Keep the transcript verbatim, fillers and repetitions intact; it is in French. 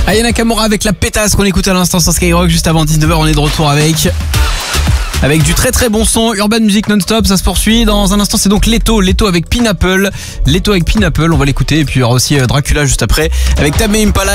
Aya Nakamura avec la pétasse qu'on écoute à l'instant sur Skyrock. Juste avant dix-neuf heures, on est de retour avec... Avec du très très bon son, Urban Music non-stop, ça se poursuit. Dans un instant, c'est donc Leto, Leto avec Pineapple. Leto avec Pineapple, on va l'écouter. Et puis il y aura aussi Dracula juste après avec Tame Impala.